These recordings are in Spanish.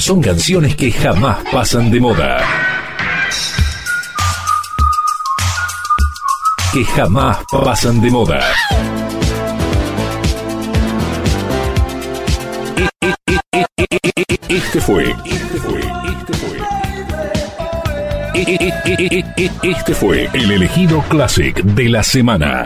Son canciones que jamás pasan de moda. Que jamás pasan de moda. Este fue el elegido Classic de la semana.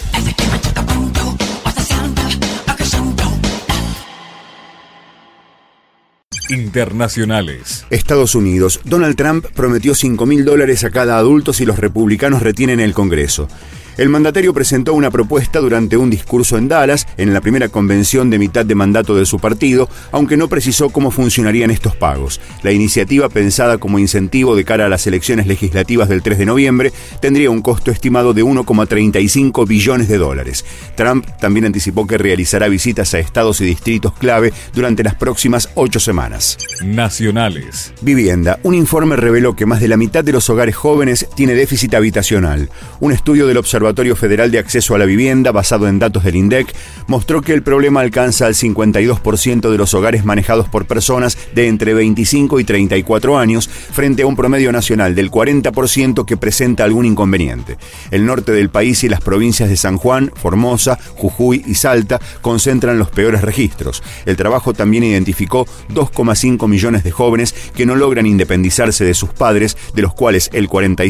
Internacionales. Estados Unidos. Donald Trump prometió $5.000 a cada adulto si los republicanos retienen el Congreso. El mandatario presentó una propuesta durante un discurso en Dallas, en la primera convención de mitad de mandato de su partido, aunque no precisó cómo funcionarían estos pagos. La iniciativa, pensada como incentivo de cara a las elecciones legislativas del 3 de noviembre, tendría un costo estimado de $1,35 billones. Trump también anticipó que realizará visitas a estados y distritos clave durante las próximas 8 semanas. Nacionales. Vivienda. Un informe reveló que más de la mitad de los hogares jóvenes tiene déficit habitacional. Un estudio del Observatorio Federal de Acceso a la Vivienda, basado en datos del INDEC, mostró que el problema alcanza al 52% de los hogares manejados por personas de entre 25 y 34 años, frente a un promedio nacional del 40% que presenta algún inconveniente. El norte del país y las provincias de San Juan, Formosa, Jujuy y Salta concentran los peores registros. El trabajo también identificó 2,5 millones de jóvenes que no logran independizarse de sus padres, de los cuales el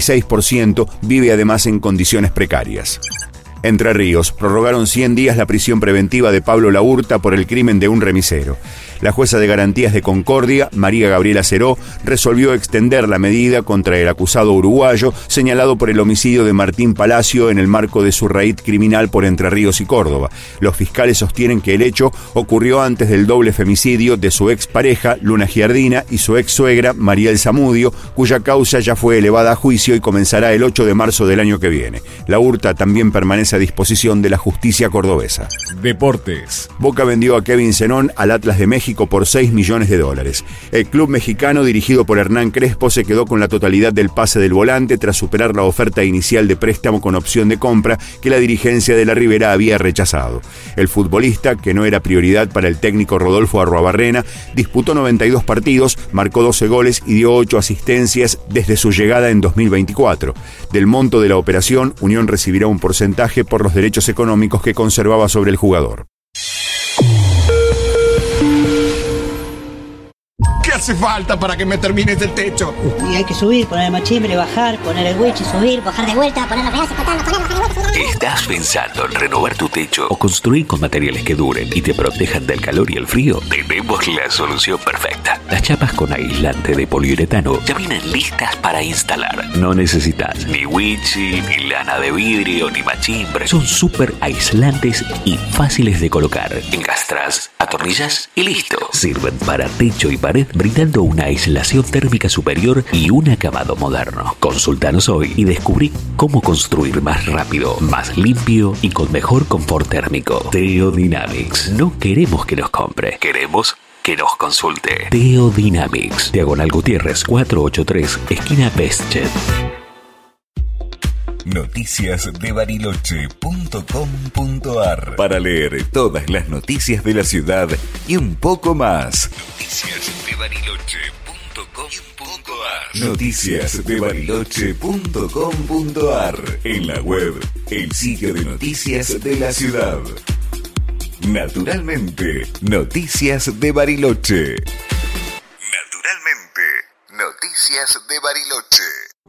46% vive además en condiciones precarias. Entre Ríos. Prorrogaron 100 días la prisión preventiva de Pablo Laurta por el crimen de un remisero. La jueza de garantías de Concordia, María Gabriela Ceró, resolvió extender la medida contra el acusado uruguayo señalado por el homicidio de Martín Palacio en el marco de su raíz criminal por Entre Ríos y Córdoba. Los fiscales sostienen que el hecho ocurrió antes del doble femicidio de su expareja, Luna Giardina, y su ex suegra, Mariel Zamudio, cuya causa ya fue elevada a juicio y comenzará el 8 de marzo del año que viene. Laurta también permanece a disposición de la justicia cordobesa. Deportes. Boca vendió a Kevin Zenón al Atlas de México por $6 millones. El club mexicano, dirigido por Hernán Crespo, se quedó con la totalidad del pase del volante tras superar la oferta inicial de préstamo con opción de compra que la dirigencia de la Ribera había rechazado. El futbolista, que no era prioridad para el técnico Rodolfo Arruabarrena, disputó 92 partidos, marcó 12 goles y dio 8 asistencias desde su llegada en 2024. Del monto de la operación, Unión recibirá un porcentaje por los derechos económicos que conservaba sobre el jugador. ¿Qué hace falta para que me termines el techo? Y hay que subir, poner el machimbre, bajar, poner el winch, subir, bajar de vuelta, poner los pedazos, bajar de vuelta. ¿Estás pensando en renovar tu techo o construir con materiales que duren y te protejan del calor y el frío? Tenemos la solución perfecta. Las chapas con aislante de poliuretano ya vienen listas para instalar. No necesitas ni winchi, ni lana de vidrio, ni machimbre. Son súper aislantes y fáciles de colocar. Encastras, atornillas y listo. Sirven para techo y pared, brindando una aislación térmica superior y un acabado moderno. Consúltanos hoy y descubrí cómo construir más rápido, más limpio y con mejor confort térmico. Teodynamics. No queremos que nos compre, queremos que nos consulte. Teodynamics. Diagonal Gutiérrez 483, esquina Bestchet. Noticiasdebariloche.com.ar Para leer todas las noticias de la ciudad y un poco más. Noticiasdebariloche.com.ar En la web, el sitio de noticias de la ciudad. Naturalmente, Noticias de Bariloche. Naturalmente, Noticias de Bariloche.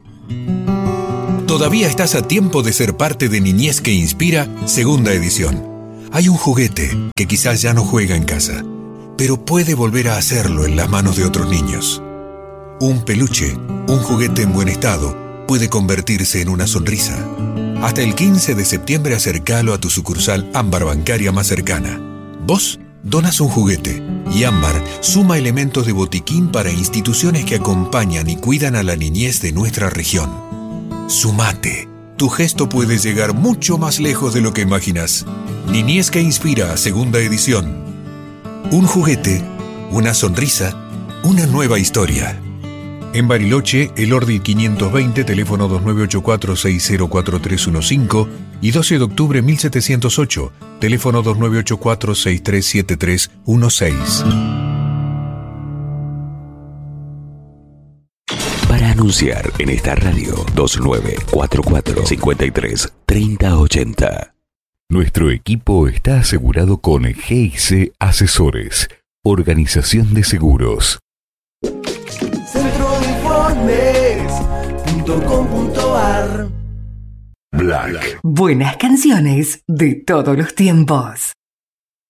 Todavía estás a tiempo de ser parte de Niñez que Inspira, segunda edición. Hay un juguete que quizás ya no juega en casa, pero puede volver a hacerlo en las manos de otros niños. Un peluche, un juguete en buen estado, puede convertirse en una sonrisa. Hasta el 15 de septiembre acércalo a tu sucursal Ámbar bancaria más cercana. Vos donas un juguete y Ámbar suma elementos de botiquín para instituciones que acompañan y cuidan a la niñez de nuestra región. Sumate. Tu gesto puede llegar mucho más lejos de lo que imaginas. Niñez que Inspira, segunda edición. Un juguete, una sonrisa, una nueva historia. En Bariloche, el Ordi 520, teléfono 2984-604315 y 12 de octubre 1708, teléfono 2984-637316. anunciar en esta radio. 2944-53-3080. Nuestro equipo está asegurado con GIC Asesores, Organización de Seguros. Centroinformes.com.ar. Black. Buenas canciones de todos los tiempos.